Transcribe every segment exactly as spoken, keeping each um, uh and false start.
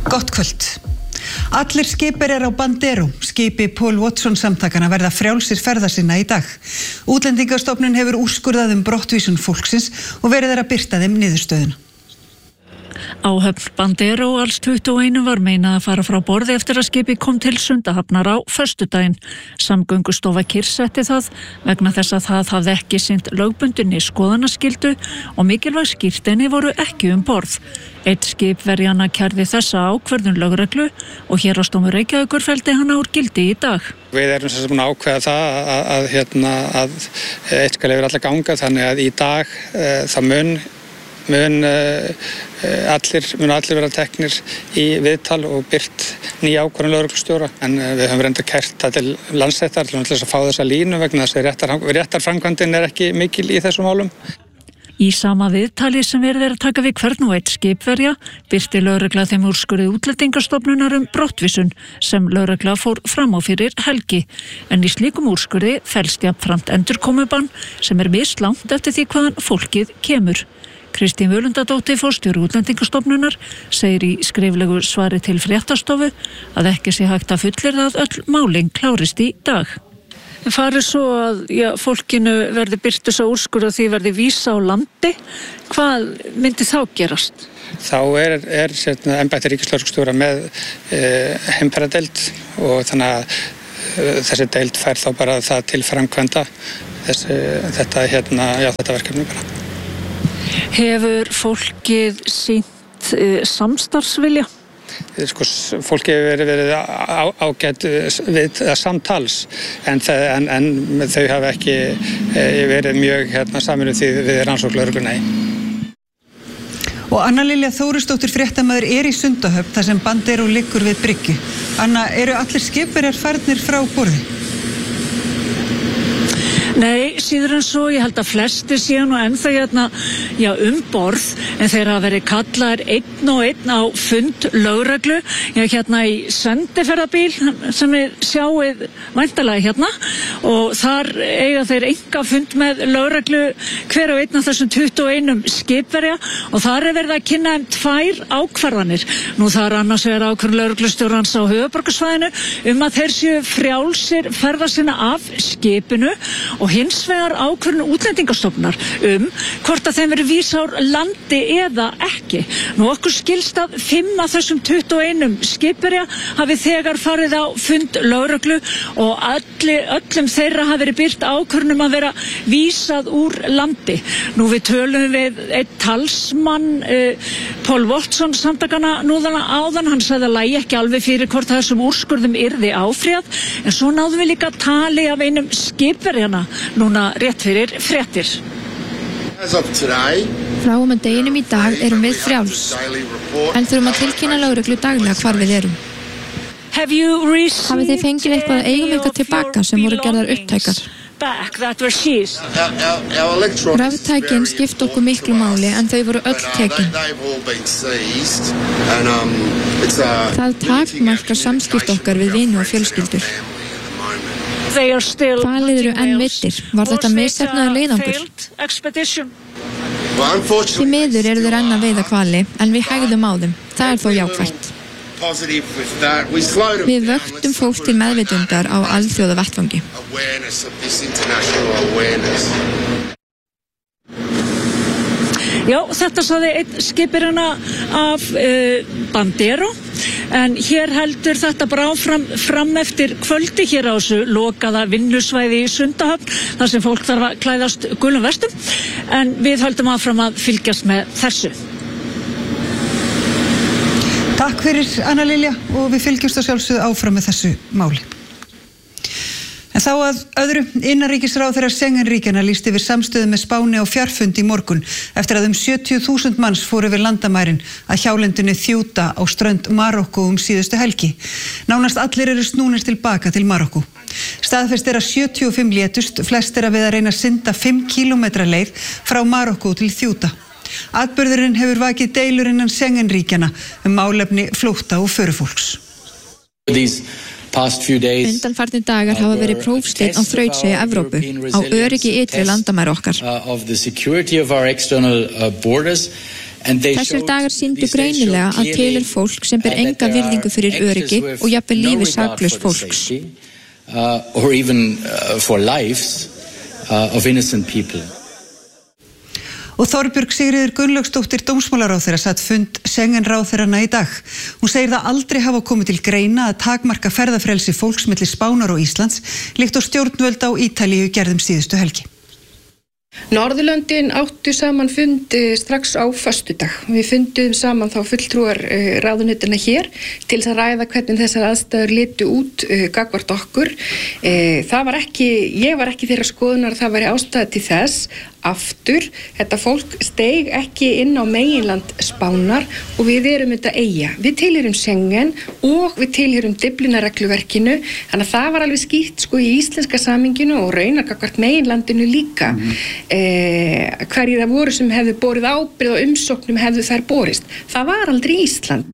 Gott kvöld. Allir skipverjar á Bandero, skipi Paul Watson samtakana verða frjálsir ferða sinna í dag. Útlendingastofnun hefur úrskurðað um brottvísun fólksins og verið er að birta þeim niðurstöðuna. Áhöfn Bandero alls tuttugu og eitt var meinað að fara frá borði eftir að skipi kom til Sundahafnar á föstudaginn. Samgöngustofa kyrrsetti það vegna þess að það hafði ekki sinnt lögbundinni skoðanaskyldu og mikilvæg skírteini voru ekki um borð. Eitt skipverjanna kærði þessa ákvörðun lögreglu og Héraðsdómur Reykjavíkur felldi hana úr gildi í dag. Við erum sem búin að ákveða það að, að, hérna, að eitt skal yfir alla ganga þannig að í dag uh, það mun mun uh, allir, mun allir vera teknir í viðtal og byrt nýja ákvörðun lögreglustjóra en uh, við höfum reynda kært það til Landsréttar til þess að fá þessa línu vegna þess að réttar, réttarframkvæmdin er ekki mikil í þessum málum. Í sama viðtali sem verið er að taka við hvern og eitt skipverja birti lögregla þeim úrskurði Útlendingastofnunar um brottvísun sem lögregla fór fram á fyrir helgi. En í slíkum úrskurði felst jafnframt endurkomubann sem er mislangt eftir því hvaðan fólkið kemur. Kristín Völundardóttir, forstjóri Útlendingastofnunar, segir í skriflegu svari til fréttastofu að ekki sé hægt að fullyrða að öll málin klárist í dag. Farið svo að já, fólkinu verði birtu svo úrskurð og því verði vísa á landi. Hvað myndi þá gerast? Þá er, er sérna, embætti ríkislögreglustjóra með e, heimferðardeild og þannig að e, þessi deild fær þá bara það til framkvæmda þessi, þetta, hérna, já, þetta verkefni bara. Hefur fólkið sýnt e, samstarfsvilja? Sko, fólki hefur verið, verið á, ágætt við samtals en, en, en þau hafa ekki verið mjög hérna, saminu því við rannsókn lögreglunnar. Og Anna Lilja Þórisdóttir fréttamaður er í Sundahöfn þar sem Bandero liggur við bryggju. Anna, eru allir skipverjar farnir frá borði? Nei, síður en svo, ég held að flestir séu nú ennþá hérna, já, um borð, en þeir hafa verið kallaðir einn og einn á fund lögreglu, já, hérna í sendiferðabíl sem við sjáum væntanlega hérna og þar eiga þeir enga fund með lögreglu hver og einn af þessum tuttugu og eitt skipverja og þar er verið að kynna um tvær ákvarðanir. Nú það er annars vegar ákvörðun lögreglustjórans á höfuðborgarsvæðinu um að þeir séu frjálsir ferða sinna af skipinu og og hins vegar ákvörðun Útlendingastofnunar um hvort að þeim verið vísað úr landi eða ekki. Nú okkur skilst að fimm af þessum tuttugu og eitt skipverja hafi þegar farið á fund lögreglu og allir, öllum þeirra hafi verið birt ákvörðun um að vera vísað úr landi. Nú við tölum við einn talsmann uh, Paul Watson samtakana núðana áðan, hann sagði að lægi ekki alveg fyrir hvort þessum úrskurðum yrði áfrýjað, en svo náðum við líka tali af einum skipverjana núna rétt fyrir fréttir. Frá og með deginum í dag erum við frjáls, en þurfum að tilkynna lögreglu daglega hvar við erum. Hafið þið fengið eitthvað að eigum eitthvað tilbaka sem voru gerðar upptækar? Raftækin skipt okkur miklu máli en þau voru öll tekin. Það takmarkar samskipt okkar við vini og fjölskyldur. Hvalir eru enn meiddir. Var þetta misheppnaður leiðangur? Því miður eru þeir enn að veiða hvali, en við hægðum á þeim. Það er þó jákvætt. Við vöktum fólk til meðvitundar á alþjóða vettvangi. Já, þetta saði einn skipverjana af uh, Bandero, en hér heldur þetta bara áfram fram eftir kvöldi hér á þessu lokaða vinnusvæði í Sundahöfn, þar sem fólk þarf að klæðast gulum vestum, en við höldum áfram að fylgjast með þessu. Takk fyrir Anna Lilja og við fylgjumst að sjálfsögðu áfram með þessu máli. En þá að öðru, innanríkisráðherra Schengen-ríkjanna lýsti yfir samstöðu með Spáni á fjarfundi í morgun eftir að um sjötíu þúsund manns fóru yfir landamærin að hjálendinu Ceuta á strönd Marokkó um síðustu helgi. Nánast allir eru snúnir tilbaka til Marokkó. Staðfest er að sjötíu og fimm létust, flest er að við að reyna að synda fimm kílómetra leið frá Marokkó til Ceuta. Atburðurinn hefur vakið deilur innan Schengen-ríkjanna um málefni flótta og förufólks. Undanfarnir dagar hafa verið prófsteinn á þrautseigju Evrópu á öryggi ytri landamæra okkar. Þessir dagar sýndu greinilega að til er fólk sem ber enga virðingu fyrir öryggi og jafnvel lífi saklaus fólks. Uh, or even uh, for lives uh, of innocent people. Og Þorbjörg Sigríður Gunnlaugsdóttir dómsmálaráðherra satt fund Schengen-ráðherranna í dag. Hún segir það aldrei hafa komið til greina að takmarka ferðafrelsi fólks milli Spánar og Íslands, líkt og stjórnvöld á Ítalíu gerðum síðustu helgi. Norðurlöndin áttu saman fund strax á föstudag. Við fundum saman þá fulltrúar uh, ráðuneytanna hér til þess að ræða hvernig þessar aðstæður litu út uh, gagnvart okkur. Uh, það var ekki, ég var ekki þeirra skoðunar að það væri ástæða til þess. Aftur, þetta fólk steig ekki inn á meginland Spánar og við erum þetta eiga. Við tilheyrum Schengen og við tilheyrum Dyflinnarregluverkinu, þannig að það var alveg skýrt sko í íslenska samhenginu og raunar gagnvart meginlandinu líka. Mm. Eh, hverjir það voru sem hefðu borið ábyrgð og umsóknum hefðu þær borist. Það var aldrei Ísland.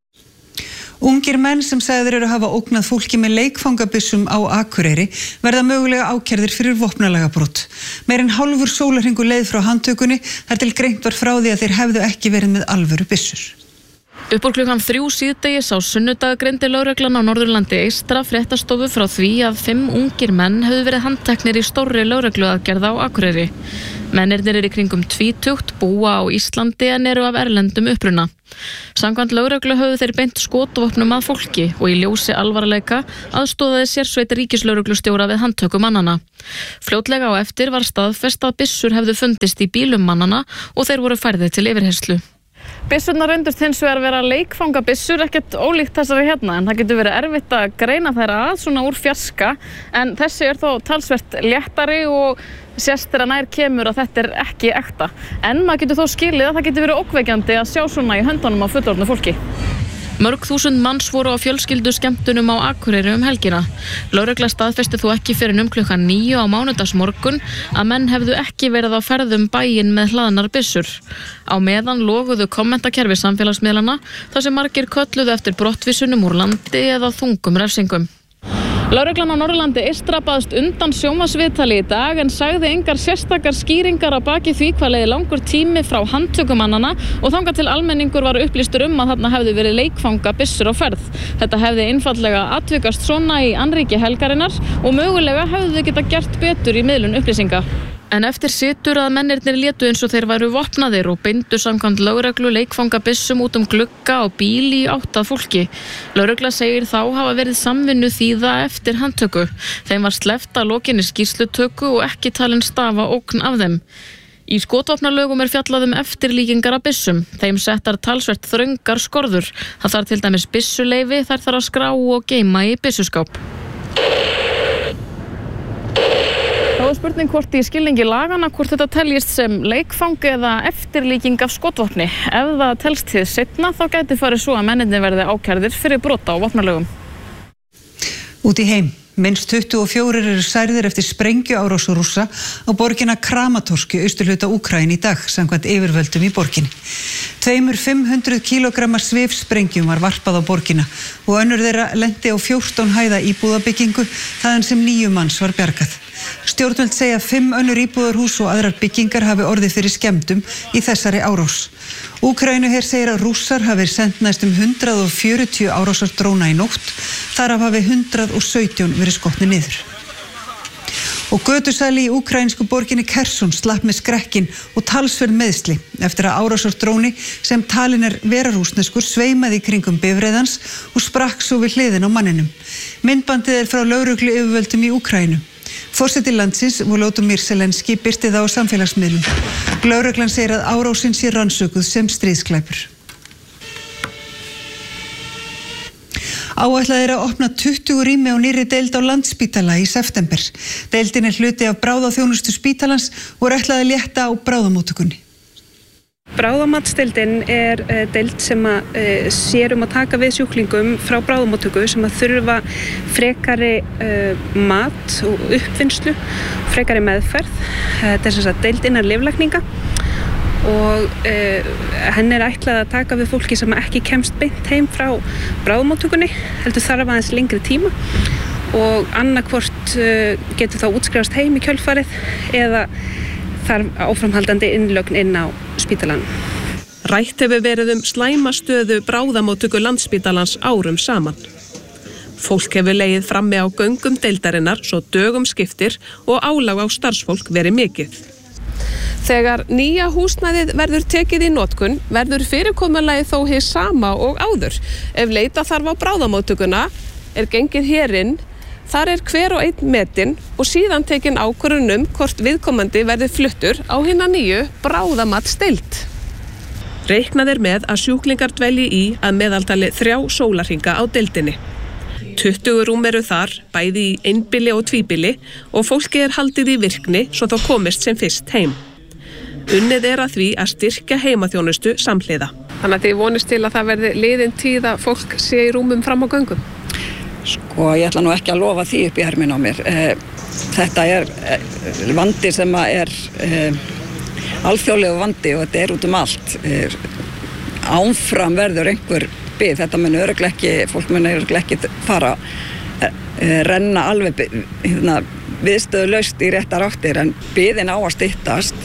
Ungir menn sem sagðir eru að hafa ógnað fólki með leikfangabyssum á Akureyri verða mögulega ákærðir fyrir vopnalagabrot. Meir en hálfur sólarhringur leið frá handtökunni þar til greint var frá því að þeir hefðu ekki verið með alvöru byssur. Upp úr klukkan þrjú síðdegis á sunnudag greindi lögreglan á Norðurlandi eystra fréttastofu frá því að fimm ungir menn hefðu verið handteknir í stórri lögregluaðgerð á Akureyri. Mennirnir eru í kringum tvítugt, búa á Íslandi en eru af erlendum uppruna. Samkvæmt lögreglu höfðu þeir beint skotvopnum að fólki og í ljósi alvarleika aðstoðaði sérsveit ríkislögreglustjóra við handtöku mannana. Fljótlega á eftir var staðfest að byssur hefðu fundist í bílum mannana og þeir voru færðir til yfirheyrslu. Byssurnar reyndust hins vegar vera leikfangabyssur, ekkert ólíkt þessari hérna, en það getur verið erfitt að greina þær að svona úr fjarska, en þessi er þó talsvert léttari og sést þegar nær kemur að þetta er ekki ekta. En maður getur þó skilið að það getur verið ógnvekjandi að sjá svona í höndunum á fullorðnu fólki. Mörg þúsund manns voru á fjölskyldu skemmtunum á Akureyri um helgina. Lögregla staðfesti þó ekki fyrir um klukkan níu á mánudagsmorgun að menn hefðu ekki verið á ferðum bæinn með hlaðnar byssur. Á meðan loguðu kommentakerfi samfélagsmiðlana þar sem margir kölluðu eftir brottvísunum úr landi eða þungum refsingum. Lögreglan á Norðurlandi eystra baðst undan sjónvarpsviðtali í dag en sagði engar sérstakar skýringar að baki því hvað leiði langur tími frá handtökumannana og þangað til almenningur var upplýstur um að þarna hefðu verið leikfangabyssur á ferð. Þetta hefði einfaldlega atvikast svona í annríki helgarinnar og mögulega hefðu þau geta gert betur í miðlun upplýsinga. En eftir situr að mennirnir létu eins og þeir væru vopnaðir og beindu samkvæmt lögreglu leikfangabyssum út um glugga og bíl í átt að fólki. Lögregla segir þá hafa verið samvinnu þýða eftir handtöku. Þeim var sleppt að lokinni skýrslutöku og ekki talin stafa ógn af þeim. Í skotvopnalögum er fjallað um eftirlíkingar af byssum. Þeim settar talsvert þröngar skorður. Það þarf til dæmis byssuleyfi, þær þarf að skrá og geyma í byssuskáp. Þá er spurning hvort í skilningi lagana hvort þetta teljist sem leikfang eða eftirlíking af skotvopni. Ef það telst hið seinna þá gæti farið svo að mennirnir verði ákærðir fyrir brota á vopnalögum. Út í heim. Minnst tuttugu og fjórir eru særðir eftir sprengjuárás Rússa á borgina Kramatorsk í austurhluta Úkraínu í dag, samkvæmt yfirvöldum í borginni. Tveimur fimm hundruð kílógramma svifsprengjum var varpað á borgina og önnur þeirra lenti á fjórtán hæða íbúðabyggingu þaðan sem níu manns var bjargað. Stjórnvöld segja að fimm önnur íbúðarhús og aðrar byggingar hafi orðið fyrir skemmdum í þessari árás. Úkraínuher segir að Rússar hafi sent næstum hundrað og fjörutíu árásardróna í nótt, þar af hafi hundrað og sautján verið skotnir niður. Og götusæli í úkraínsku borginni Kherson slapp með skrekkin og talsverð meiðsli eftir að árásardróni sem talin er verarúsneskur sveimaði í kringum bifreiðans og sprakk svo við hliðin á manninum. Myndbandið er frá lögreglu yfirvöldum í Úkraínu. Forseti landsins, Volodymyr Zelenský, birti það á samfélagsmiðlum. Lögreglan segir að árásin sé rannsökuð sem stríðsglæpur. Áætlað er að opna tuttugu rými á nýrri deild á Landspítala í september. Deildin er hluti af bráðaþjónustu spítalans og er ætlað að létta á bráðamóttökunni. Bráðamatsdeildin er uh, deild sem að uh, sér um að taka við sjúklingum frá bráðamóttöku sem að þurfa frekari uh, mat og uppvinnslu, frekari meðferð. Þetta er sem sagt deild innan lyflækninga og uh, henni er ætlað að taka við fólki sem ekki kemst beint heim frá bráðamóttökunni, heldur þarf aðeins lengri tíma og annarkvort uh, getur þá útskrifast heim í kjölfarið eða þarf áframhaldandi innlögn inn á spítalanum. Rætt hefur verið um slæma stöðu bráðamóttöku Landspítalans árum saman. Fólk hefur legið frammi á göngum deildarinnar svo dögum skiptir og álag á starfsfólk verið mikið. Þegar nýja húsnæðið verður tekið í notkun verður fyrirkomulagið þó hið sama og áður. Ef leita þarf á bráðamóttökuna er gengið hérinn, þar er hver og einn metinn og síðan tekin ákvörðun um hvort viðkomandi verður fluttur á hina nýju bráðamatsdeild. Reiknað er með að sjúklingar dvelji í að meðaltali þrjá sólarhringa á deildinni. tuttugu rúm eru þar, bæði í einbýli og tvíbýli og fólki er haldið í virkni svo þá komist sem fyrst heim. Unnið er að því að styrkja heimaþjónustu samhliða. Þannig að þið vonist til að það verði liðin tíð að fólk sé í rúmum fram á göngum? Sko, ég ætla nú ekki að lofa því upp í hermin á mér. Þetta er vandi sem er alþjóðlegu vandi og þetta er út um allt. Áfram verður einhver bið, þetta mun örugglega ekki, fólk mun örugglega ekki fara renna alveg hérna, viðstöðulaust í réttar áttir en biðin á að styttast.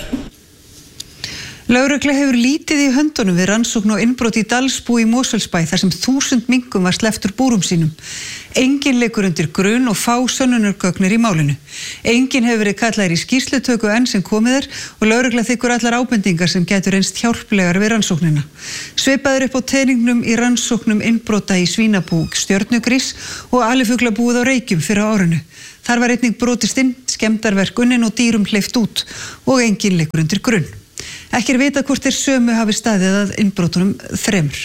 Lögregla hefur lítið í höndunum við rannsókn og innbrot í Dalsbú í Mosfellsbæ þar sem þúsund minkum var sleppt úr búrum sínum. Enginn leikur undir grun og fá sönnunargögnir í málinu. Enginn hefur verið kallaður í skýrslutöku enn sem komið er og lögregla þykkur allar ábendingar sem gætu reynst hjálplegar við rannsóknina. Svipaður upp á teningnum í rannsóknum innbrota í svínabú Stjörnugrís og alifuglabúið á Reykjum fyrir árinu. Þar var einnig brotist inn, skemmdarverk unnin og dýrum hleypt út og enginn leikur undir grun. Ekki er vitað hvort þeir sömu hafi staðið að innbrotunum þremur.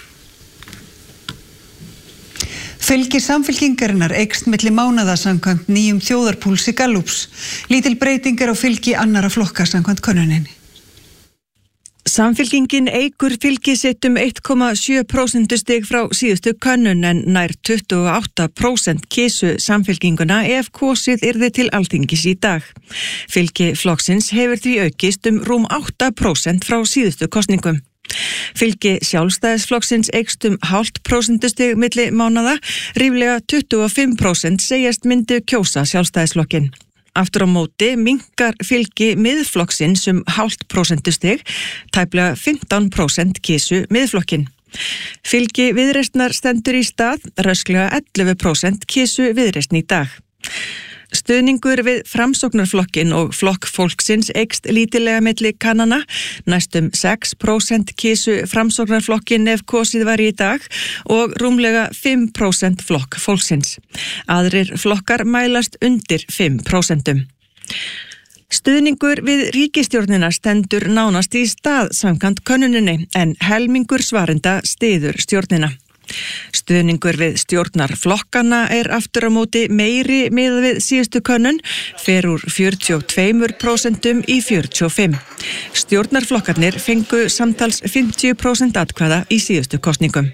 Fylgi Samfylkingarinnar eykst milli mánaða samkvæmt nýjum þjóðarpúlsi Gallups. Lítil breyting er á fylgi annara flokka samkvæmt könnuninni. Samfylkingin eykur fylgi sitt um eitt komma sjö prósentustig frá síðustu könnun en nær tuttugu og átta prósent kysu Samfylkinguna ef kosið yrði til Alþingis í dag. Fylgi flokksins hefur því aukist um rúm átta prósent frá síðustu kosningum. Fylgi Sjálfstæðisflokksins eykst um hálft prósentustig milli mánaða, ríflega tuttugu og fimm prósent segjast myndu kjósa Sjálfstæðisflokkinn. Aftur á móti minnkar fylgi Miðflokksins um hálft prósentustig, tæplega fimmtán prósent kysu Miðflokkinn. Fylgi Viðreisnar stendur í stað, rösklega ellefu prósent kysu Viðreisn í dag. Stuðningur við Framsóknarflokkinn og Flokk fólksins eykst lítillega milli kannana, næstum sex prósent kysu Framsóknarflokkinn ef kosið var í dag og rúmlega fimm prósent Flokk fólksins. Aðrir flokkar mælast undir fimm prósentum. Stuðningur við ríkisstjórnina stendur nánast í stað samkvæmt könnuninni en helmingur svarenda styður stjórnina. Stuðningur við stjórnarflokkana er aftur á móti meiri miðað við síðustu könnun, fer úr fjörutíu og tvö prósent í fjörutíu og fimm. Stjórnarflokkarnir fengu samtals fimmtíu prósent atkvæða í síðustu kosningum.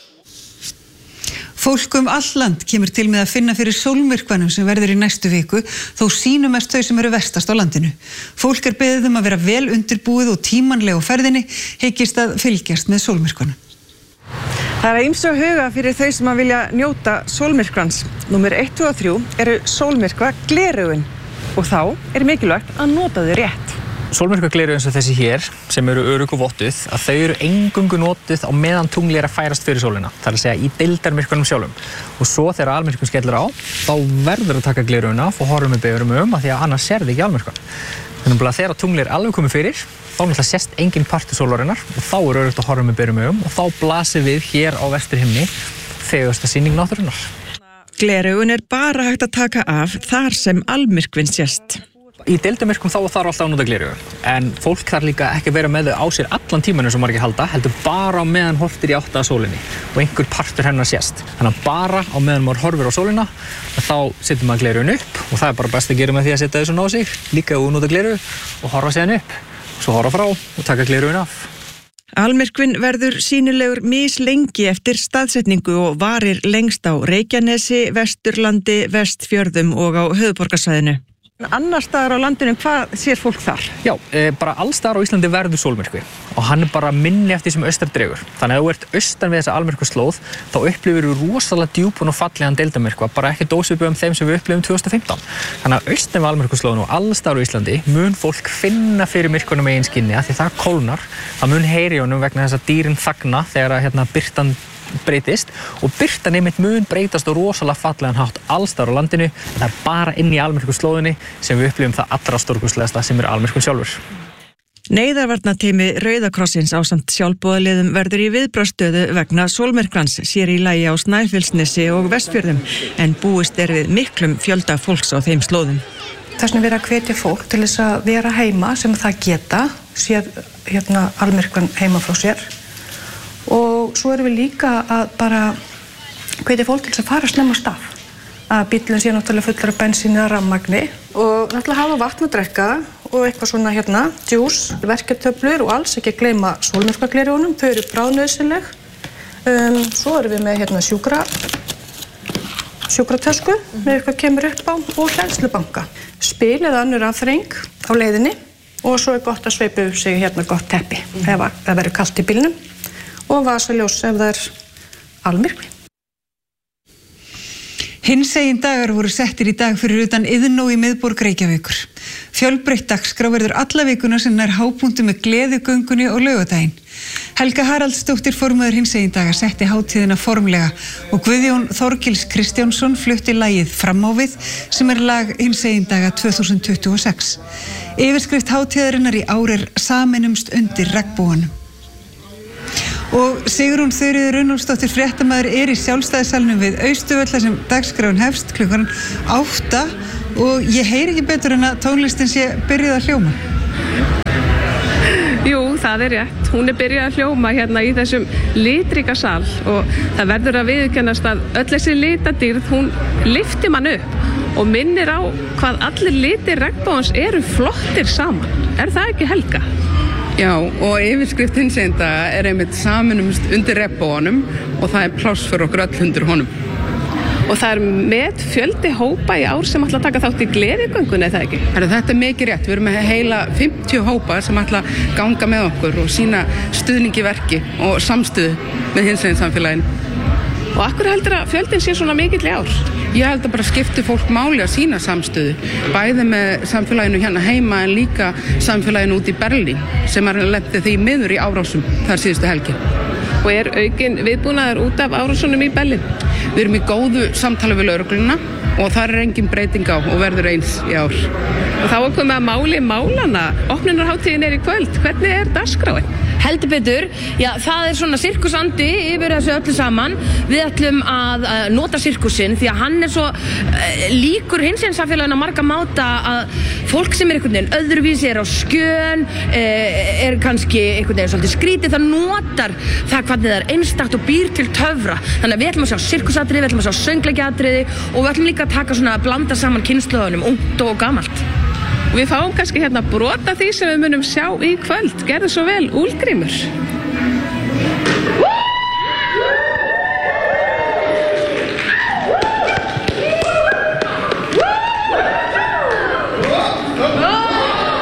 Fólk um all land kemur til með að finna fyrir sólmyrkvanum sem verður í næstu viku, þó sýnumest þau sem eru verstast á landinu. Fólk er beðið um að vera vel undirbúið og tímanlega á ferðinni, hyggist að fylgjast með sólmyrkvanum. Það er ýmsu að huga fyrir þau sem að vilja njóta sólmyrkvans. Númer eitt og þrjú eru sólmyrkva gleraugun og þá er mikilvægt að nota þau rétt. Sólmyrkva gleraugun eins og þessi hér, sem eru örugg og vottuð, að þau eru eingöngu notuð á meðan tungli er að færast fyrir sólina. Það er að segja í deildarmyrkvanum sjálfum. Og svo þegar almyrkvun skellur á, þá verður að taka gleraugun af og horfa með berum um af því að annars sérði ekki almyrkvan. Þannig að þegar tungli er alveg komið fyrir, þá náttúrulega sést engin partur sólarinnar og þá er öruggt að horfa með berum augum og þá blasir við hér á vesturhimni fegursta sýning náttúrunnar. Gleraugun er bara hægt að taka af þar sem almyrkvinn sést. Í deildarmyrkvum þá þarf alltaf að nota gleraugu, en fólk þarf líka ekki að vera með þau á sér allan tíman eins og margir halda, heldur bara á meðan horftir í átt að sólinni og einhver partur hennar sést. Þannig að bara á meðan maður horfir á sólina, þá setur maður gleraugun upp og það er bara best að gera með því að setja þau svona á sig, líka ef þú notar gleraugu og horfa síðan upp, svo horfa frá og taka gleraugun af. Almyrkvinn verður sýnilegur mislengi eftir staðsetningu og varir lengst á Reykjanesi, Vesturlandi, Vestfjörðum og á höfuðborgarsvæðinu. Annar staðar á landinu, hvað sér fólk þar? Já, e, bara alls staðar á Íslandi verður sólmyrkvi og hann er bara minni eftir sem austar dregur. Þannig að ef þú ert austan við þessa almyrkvaslóð þá upplifir við rosalega djúpun og fallegan deildarmyrkva, bara ekki dósvipum þeim sem við upplifum tvö þúsund og fimmtán. Þannig að austan við almyrkvaslóðinu og alls staðar á Íslandi mun fólk finna fyrir myrkvanum eigin skinni af því það kólnar, það mun heyri honum vegna þess að dýrin þagna þegar að hérna, birtan breytist og birtan einmitt mun breytast á rosalega fallegan hátt alls staðar á landinu en það er bara inn í almyrkvaslóðinni sem við upplifum það allra stórkostlegasta sem er almyrkvinn sjálfur. Neyðarvarnateymi Rauða krossins ásamt sjálfboðaliðum verður í viðbragðsstöðu vegna sólmyrkvans sér í lagi á Snæfellsnesi og Vestfjörðum en búist er við miklum fjölda fólks á þeim slóðum. Þess vegna verið að hvetja fólk til þess að vera heima sem það geta, sér hérna almyrkvan heima frá sér. Og svo erum við líka að bara hvetja fólk til þess að fara snemma af stað. Að bíllinn sé náttúrulega fullur af bensíni eða rafmagni og náttúrulega hafa vatn að drekka og eitthvað svona hérna, djús, verkjatöflur og alls ekki að gleyma sólmyrkvagleraugunum, þau eru bráðnauðsynleg. Um, svo erum við með hérna sjúkra, sjúkratösku mm-hmm. með eitthvað kemur upp á og hleðslubanka. Spil eða önnur afþreying á leiðinni og svo er gott að sveipa upp sig hérna gott teppi mm-hmm. ef það verður kalt í bílnum. Og vasaljós ef það er almyrkvi. Hinsegin dagar voru settir í dag fyrir utan Iðnó í miðborg Reykjavíkur. Fjölbreytt dagskrá verður alla vikuna sem nær hápunkti með gleðigöngunni og laugardaginn. Helga Haraldsdóttir formaður hinsegin daga setti hátíðina formlega og Guðjón Þorgils Kristjánsson flutti lagið Fram á við sem er lag hinsegin daga tvö þúsund tuttugu og sex. Yfirskrift hátíðarinnar í ár er Sameinumst undir regnboganum. Og Sigrún Þuríður Runólfsdóttir fréttamaður er í sjálfstæðissalnum við Austurvöll þar sem dagskráin hefst klukkan átta og ég heyri ekki betur en að tónlistin sé byrjuð að hljóma. Jú, það er rétt. Hún er byrjuð að hljóma hérna í þessum litríka sal og það verður að viðurkennast að öll þessi litadýrð, hún lyftir mann upp og minnir á hvað allir litir regnbogans eru flottir saman. Er það ekki, Helga? Já, og yfirskrift hinsegin daga er einmitt Sameinumst undir regnboganum og það er pláss fyrir okkur öll undir honum. Og það er með fjöldi hópa í ár sem ætla að taka þátt í gleðigöngunni, er það ekki? Herra, þetta er mikið rétt. Við erum með heila fimmtíu hópa sem ætla að ganga með okkur og sína stuðningi verki og samstöðu með hinsegin samfélaginu. Og akkur heldur að fjöldin sé svona mikill í ár? Ég held að bara skipti fólk máli að sína samstöðu, bæði með samfélaginu hérna heima en líka samfélaginu út í Berlín sem er lentið því miður í árásum þar síðustu helgi. Og er aukin viðbúnaður út af árásunum í Berlín? Við erum í góðu samtali við lögregluna og það er engin breyting á og verður eins í ár. Og þá er komið að máli málana. Opnunarhátíðin er í kvöld. Hvernig er dagskráin? Heldur betur, já það er svona sirkusandi yfir þessu öllu saman. Við ætlum að uh, nota sirkusinn því að hann er svo uh, líkur hinsegin samfélaginu að marga máta að fólk sem er einhvern veginn öðruvísi er á skjön, uh, er kannski einhvern veginn svolítið skrítið, það notar það hvernig það er einstakt og býr til töfra. Þannig að við ætlum að sjá sirkusatriði, við ætlum að sjá söngleikjatriði og við ætlum líka að taka svona að blanda saman kynslóðunum, ungt og gamalt. Og við fáum kannski hérna brota því sem við munum sjá í kvöld. Gerðu svo vel, Úlgrímur.